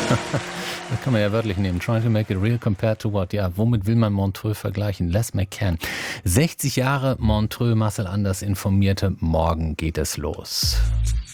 Das kann man ja wörtlich nehmen. Trying to make it real compared to what? Ja, womit will man Montreux vergleichen? Les McCann. 60 Jahre Montreux, Marcel Anders informierte. Morgen geht es los.